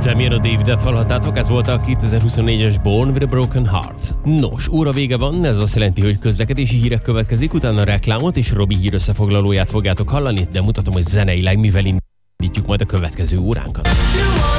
Semjön a Davidet hallhattátok, ez volt a 2024-es Born with a Broken Heart. Nos, óra vége van, ez azt jelenti, hogy közlekedési hírek következik, utána a reklámot és Robi hír összefoglalóját fogjátok hallani, de mutatom, hogy zeneileg mivel indítjuk majd a következő óránkat.